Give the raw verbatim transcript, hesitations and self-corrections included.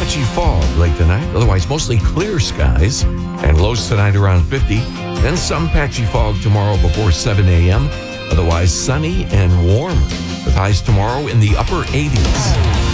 patchy fog late tonight. Otherwise, mostly clear skies and lows tonight around fifty. Then some patchy fog tomorrow before seven a.m. Otherwise, sunny and warmer with highs tomorrow in the upper eighties.